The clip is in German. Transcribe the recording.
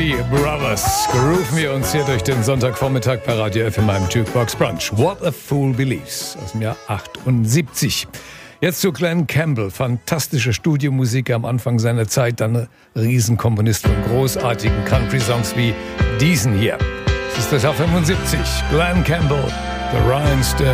Die Brothers grooven wir uns hier durch den Sonntagvormittag bei Radio F in meinem Jukebox Brunch. What a Fool Believes aus dem Jahr 78. Jetzt zu Glen Campbell, fantastische Studiomusik am Anfang seiner Zeit, dann Riesenkomponist von großartigen Country-Songs wie diesen hier. Das ist das Jahr 75. Glen Campbell, The Rhinestone.